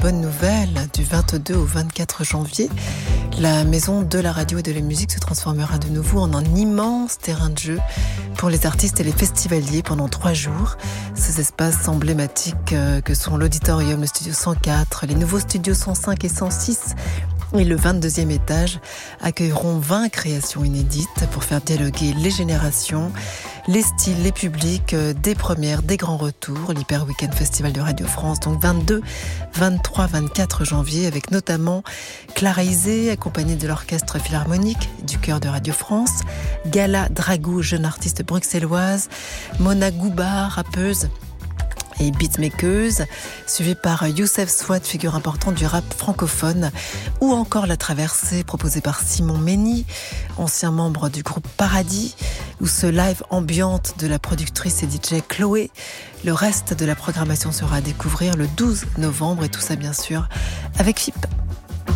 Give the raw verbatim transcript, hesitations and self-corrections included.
bonne nouvelle, du vingt-deux au vingt-quatre janvier, la maison de la radio et de la musique se transformera de nouveau en un immense terrain de jeu pour les artistes et les festivaliers pendant trois jours. Ces espaces emblématiques que sont l'auditorium, le studio cent quatre, les nouveaux studios cent cinq et cent six et le vingt-deuxième étage accueilleront vingt créations inédites pour faire dialoguer les générations, les styles, les publics, des premières, des grands retours. l'Hyper Weekend Festival de Radio France, donc vingt-deux, vingt-trois, vingt-quatre janvier, avec notamment Clara Isé, accompagnée de l'Orchestre Philharmonique du Chœur de Radio France, Gala Dragou, jeune artiste bruxelloise, Mona Gouba, rappeuse et beatmakeuse, suivie par Youssef Swat, figure importante du rap francophone, ou encore La Traversée, proposée par Simon Mény, ancien membre du groupe Paradis, ou ce live ambiante de la productrice et D J Chloé. Le reste de la programmation sera à découvrir le douze novembre, et tout ça bien sûr avec F I P.